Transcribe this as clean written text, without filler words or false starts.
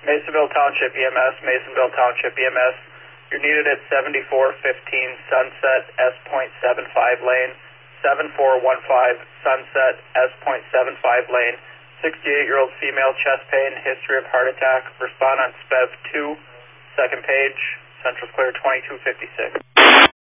Masonville Township EMS, Masonville Township EMS. You're needed at 7415 Sunset S.75 lane, 7415 Sunset S.75 lane. 68-year-old female, chest pain, history of heart attack. Respond on SPEV 2, second page, Central's clear 2256.